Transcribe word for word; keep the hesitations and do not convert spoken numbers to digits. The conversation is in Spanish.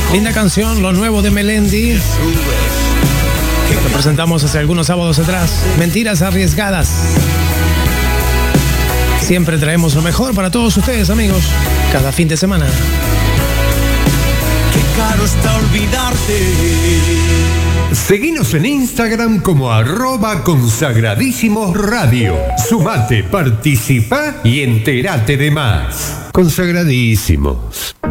Linda canción, lo nuevo de Melendi. Lo presentamos hace algunos sábados atrás. Mentiras arriesgadas. Siempre traemos lo mejor para todos ustedes, amigos, cada fin de semana. Qué caro está olvidarte. Seguinos en Instagram como arroba Consagradísimos Radio. Sumate, participa y entérate de más. Consagradísimos.